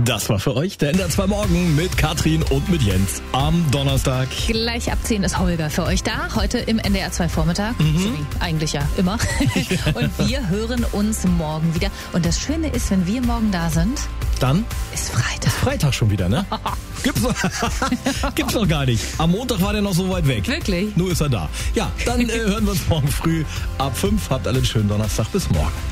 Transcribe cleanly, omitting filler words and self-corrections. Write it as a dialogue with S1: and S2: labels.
S1: Das war für euch der NDR 2 Morgen mit Katrin und mit Jens am Donnerstag.
S2: Gleich ab 10 ist Holger für euch da, heute im NDR 2 Vormittag, so wie eigentlich ja immer. Und wir hören uns morgen wieder. Und das Schöne ist, wenn wir morgen da sind,
S1: dann
S2: ist Freitag.
S1: Freitag schon wieder, ne? Gibt's noch gar nicht. Am Montag war der noch so weit weg.
S2: Wirklich?
S1: Nur ist er da. Ja, dann hören wir uns morgen früh ab 5. Habt alle einen schönen Donnerstag. Bis morgen.